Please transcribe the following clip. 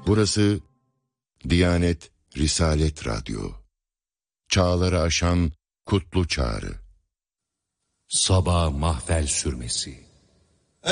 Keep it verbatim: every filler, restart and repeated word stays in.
Burası Diyanet Risalet Radyo. Çağları aşan kutlu çağrı. Sabah mahvel sürmesi.